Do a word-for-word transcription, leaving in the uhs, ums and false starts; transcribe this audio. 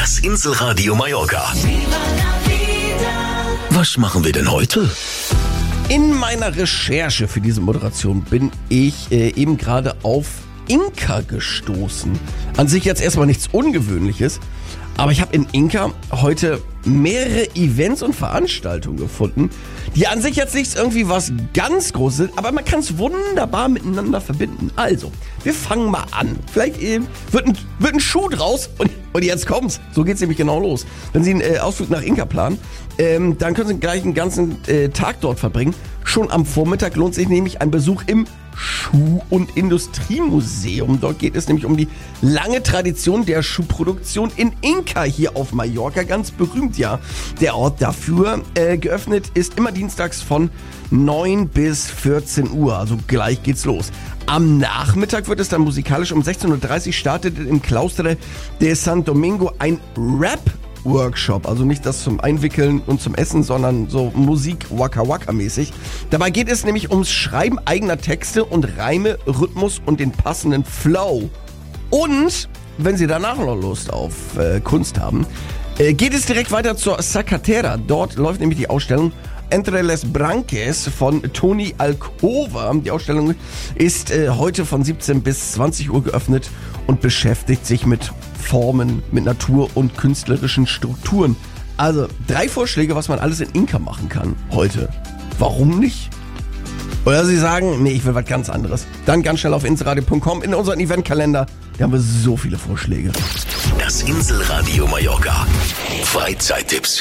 Das Inselradio Mallorca. Was machen wir denn heute? In meiner Recherche für diese Moderation bin ich äh, eben gerade auf Inka gestoßen. An sich jetzt erstmal nichts Ungewöhnliches, aber ich habe in Inka heute mehrere Events und Veranstaltungen gefunden, die an sich jetzt nicht irgendwie was ganz Großes sind, aber man kann es wunderbar miteinander verbinden. Also, wir fangen mal an. Vielleicht äh, wird, ein, wird ein Schuh draus und, und jetzt kommt's. So geht's nämlich genau los. Wenn Sie einen äh, Ausflug nach Inka planen, ähm, dann können Sie gleich einen ganzen äh, Tag dort verbringen. Schon am Vormittag lohnt sich nämlich ein Besuch im Schuh- und Industriemuseum. Dort geht es nämlich um die lange Tradition der Schuhproduktion in Inka hier auf Mallorca. Ganz berühmt, ja. Der Ort dafür äh, geöffnet ist immer dienstags von neun bis vierzehn Uhr. Also gleich geht's los. Am Nachmittag wird es dann musikalisch um sechzehn Uhr dreißig startet im Claustre de San Domingo ein Rap Workshop, also nicht das zum Einwickeln und zum Essen, sondern so Musik Waka Waka mäßig. Dabei geht es nämlich ums Schreiben eigener Texte und Reime, Rhythmus und den passenden Flow. Und wenn Sie danach noch Lust auf äh, Kunst haben, äh, geht es direkt weiter zur Zacatera. Dort läuft nämlich die Ausstellung Entre les Branques von Toni Alcova. Die Ausstellung ist äh, heute von siebzehn bis zwanzig Uhr geöffnet und beschäftigt sich mit Formen, mit Natur und künstlerischen Strukturen. Also drei Vorschläge, was man alles in Inka machen kann heute. Warum nicht? Oder Sie sagen, nee, ich will was ganz anderes. Dann ganz schnell auf inselradio punkt com in unseren Eventkalender. Da haben wir so viele Vorschläge. Das Inselradio Mallorca. Freizeittipps.